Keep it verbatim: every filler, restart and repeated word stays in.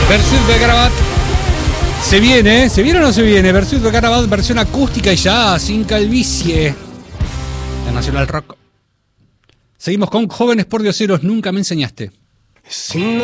Versuit de Carabat. Se viene, ¿eh? ¿Se viene o no se viene? Versuit de Carabat, versión acústica y ya, sin calvicie. La Nacional Rock. Seguimos con Jóvenes Pordioseros, nunca me enseñaste.